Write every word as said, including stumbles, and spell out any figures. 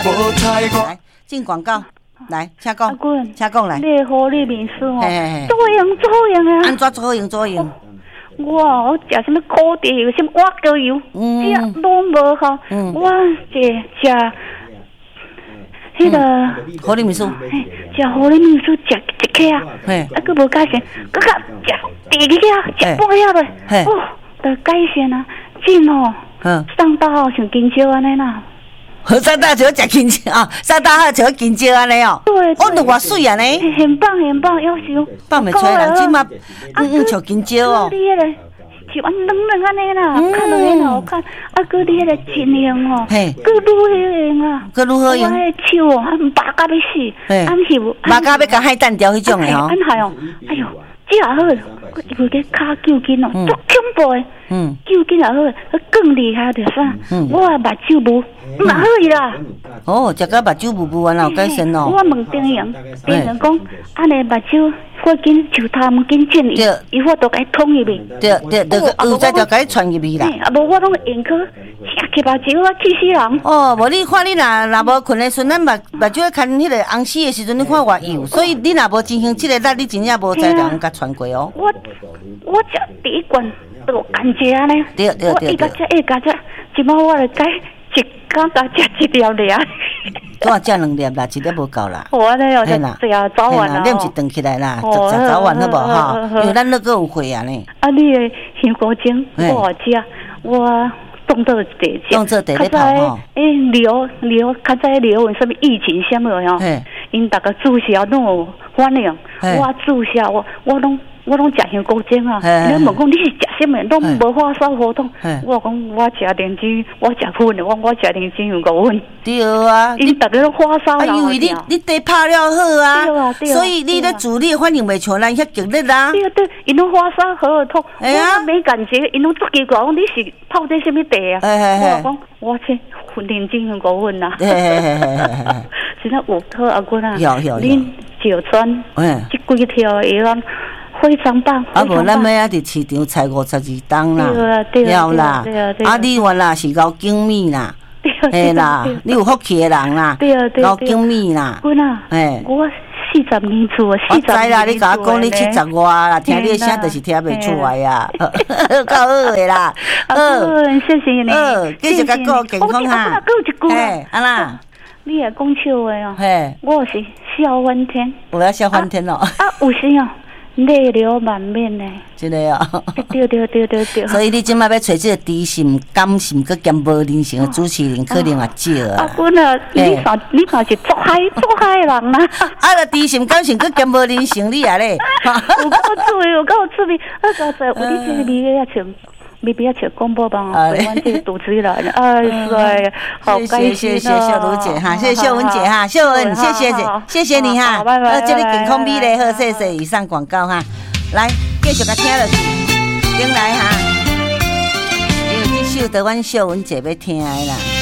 无彩我。 来进广告，来，请讲， 阿君， 请讲来。 你好，你面试哦， 嘿嘿嘿做用做用啊！ 安怎做好用做用？ 我我食什么烤地油，什么挖膏油， 嗯这拢无好。 嗯我这食迄个， 好你面数， 嘿，食好你面数食一克啊， 嘿， 啊，佮无改善，佮佮食第二克，食半克嘞， 嘿哦，得改善啊，真哦， 嗯， 上大号像金蕉安尼啦。 好上大就要食金蕉啊，上大号就要金蕉安尼哦。 对， 我都偌水啊呢， 很棒很棒，要求。 放袂出来，人即马嗯嗯像金蕉哦。 你迄个是安软软安尼啦，看落去好看。啊，佮你迄个真香哦， 嘿， 佮愈香啊， 佮愈好用。 我迄手哦，啊白甲要死， 嘿， 暗翕， 白甲要甲海蛋条迄种的吼。 安害哦，哎哟，这也好，佮有个骹揪筋哦，足恐怖的。 嗯， 揪筋也好，更厉害着啥？我目睭无，嘛好伊啦。 哦，食到目睭雾雾安有改善哦。 我问丁阳，丁阳讲，安尼目睭火紧就头毛紧紧伊，伊我都甲伊捅入去。 对对对，有才就甲伊传入去啦。 啊，无我拢用去，吃起目睭我气死人。 哦，无你看你若若无困的时阵，咱目目睭看迄个红丝的时阵，你看偌幼，所以你若无进行即个力，你真正无才能甲传过哦。 我我食第一罐都甘蔗安尼， 对对对。 我一甲食一甲食，即摆我来改一刚甲食一条尔。 拄啊，食两粒啦，一粒无够啦。 我呢哦， 嘿啦， 对啊，早晚啦。 你毋是顿起来啦，食食早晚好无吼？因为咱那个有血啊呢。 啊，你的香菇精我食，我当做地食。 当做地咧泡吼。 诶，流流，较早流有啥物疫情啥物哦？因逐个注射拢有反应，我注射我我拢。我拢食香菇精啊！你问讲你是食什么？拢无发烧好痛。我讲我食莲子，我食粉的，我我食莲子香菇粉。 对啊， 因逐个拢发烧啦。 因为你你地拍了好啊， 对啊对啊， 所以你咧煮你反应袂像咱遐激烈啦。 对啊对，因拢发烧好痛，我没感觉，因拢足奇怪，讲你是泡在什么茶啊？我讲我吃莲子香菇粉啦。现在有好阿姑啊， 有有有。 恁石川，这几条药。非常棒， 啊无咱要啊伫市场采五十二担啦，了啦，啊你原来是搞精米啦，嘿啦，你有福气的人啦，搞精米啦， 滚啊， 嘿， 我四十年做， 我知啦，你甲我讲你七十外啦，听你的声就是听袂出来啊，够好的啦， 嗯，谢谢你， 呃，继续甲顾健康哈， 嘿， 安啦， 你也讲笑话哦， 嘿， 我是笑翻天， 我要笑翻天哦， 啊，有时哦。泪流满面呢， 真的哦。 对对对对对。 所以你今摆要找这个知性、感性、佮兼无人性的主持人，可能也少啊。 阿君啊，你嘛你嘛是做嗨做嗨人啊！ 啊，个知性、感性佮兼无人性，你啊咧？ 有够趣味，有够趣味。啊，刚才有你这个味也像。你不要去广播帮我们这个主持人，哎，是，好开心哦！ 谢谢秀茹姐哈，谢谢秀文姐哈，秀文，谢谢谢谢你哈，呃，这里健康美丽好，谢谢以上广告哈，来继续甲听落去，顶来哈，因为这首台湾秀文姐要听的啦。